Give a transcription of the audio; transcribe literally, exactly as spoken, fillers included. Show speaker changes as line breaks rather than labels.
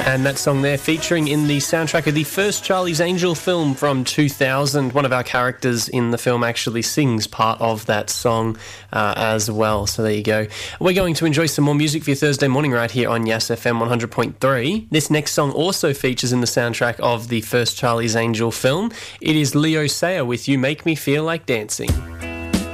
And that song there featuring in the soundtrack of the first Charlie's Angel film from two thousand. One of our characters in the film actually sings part of that song uh, as well. So there you go. We're going to enjoy some more music for your Thursday morning right here on Yes F M one hundred point three. This next song also features in the soundtrack of the first Charlie's Angel film. It is Leo Sayer with You Make Me Feel Like Dancing.